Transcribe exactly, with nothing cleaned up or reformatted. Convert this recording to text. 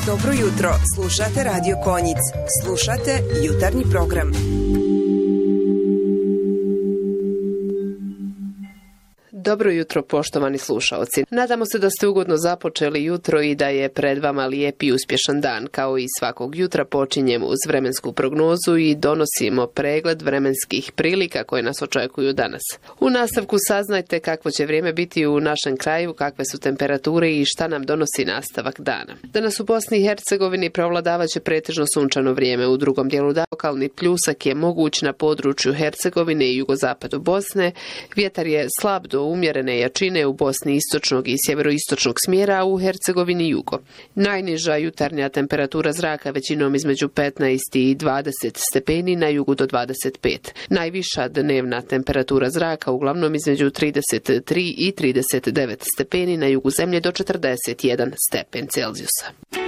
Dobro jutro, slušate Radio Konjic. Slušate jutarnji program. Dobro jutro, poštovani slušaoci. Nadamo se da ste ugodno započeli jutro i da je pred vama lijep i uspješan dan. Kao i svakog jutra počinjemo uz vremensku prognozu i donosimo pregled vremenskih prilika koje nas očekuju danas. U nastavku saznajte kakvo će vrijeme biti u našem kraju, kakve su temperature i šta nam donosi nastavak dana. Danas u Bosni i Hercegovini prevladavat će pretežno sunčano vrijeme. U drugom dijelu dana lokalni pljusak je moguć na području Hercegovine i jugozapadu Bosne. Vjetar je slab do umjerene jačine u Bosni istočnog i sjeveroistočnog smjera, a u Hercegovini jugo. Najniža jutarnja temperatura zraka većinom između petnaest i dvadeset stepeni, na jugu do dvadeset pet. Najviša dnevna temperatura zraka uglavnom između trideset tri i trideset devet stepeni, na jugu zemlje do četrdeset jedan stepen Celzijusa.